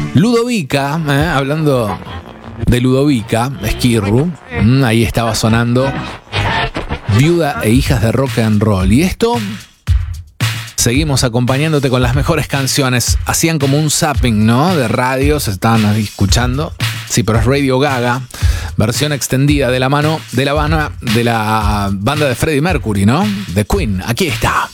Ludovica, hablando de Ludovica Esquirru, ahí estaba sonando Viuda e Hijas de Rock and Roll. Y esto, seguimos acompañándote con las mejores canciones. Hacían como un zapping, ¿no? De radio, se estaban ahí escuchando. Sí, pero es Radio Gaga, versión extendida de la mano de la banda de Freddie Mercury, ¿no? De Queen. Aquí está.